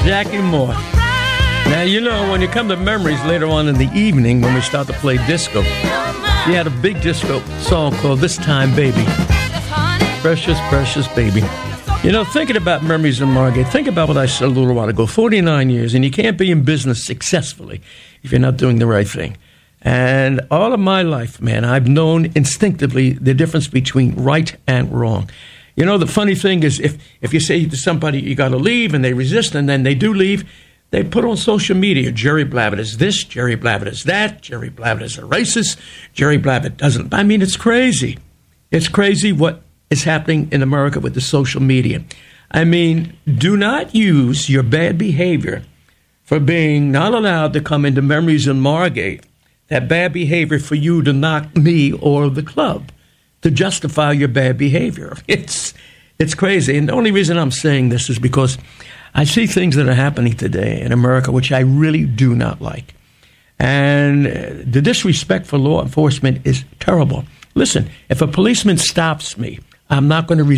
Jackie Moore. Now, you know, when you come to memories later on in the evening when we start to play disco, she had a big disco song called This Time Baby. Precious, precious baby. You know, thinking about memories of Margate, think about what I said a little while ago. 49 years, and you can't be in business successfully if you're not doing the right thing. And all of my life, man, I've known instinctively the difference between right and wrong. You know, the funny thing is if you say to somebody you got to leave and they resist and then they do leave, they put on social media, Jerry Blavat is this, Jerry Blavat is that, Jerry Blavat is a racist, Jerry Blavat doesn't. I mean, it's crazy. It's crazy what is happening in America with the social media. I mean, do not use your bad behavior for being not allowed to come into Memories in Margate, that bad behavior for you to knock me or the club, to justify your bad behavior. It's crazy. And the only reason I'm saying this is because I see things that are happening today in America which I really do not like. And the disrespect for law enforcement is terrible. Listen, if a policeman stops me, I'm not going to